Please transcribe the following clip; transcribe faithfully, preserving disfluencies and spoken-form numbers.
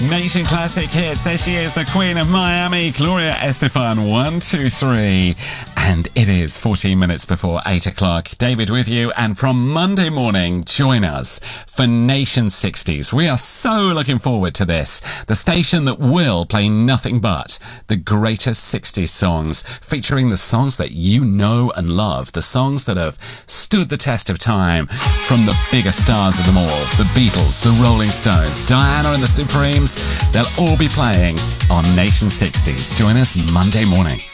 Nation Classic Hits. There she is, the Queen of Miami, Gloria Estefan. One, two, three. And it is fourteen minutes before eight o'clock. David with you. And from Monday morning, join us for Nation sixties. We are so looking forward to this. The station that will play nothing but the greatest sixties songs, featuring the songs that you know and love, the songs that have stood the test of time, from the biggest stars of them all, the Beatles, the Rolling Stones, Diana and the Supremes. They'll all be playing on Nation sixties. Join us Monday morning.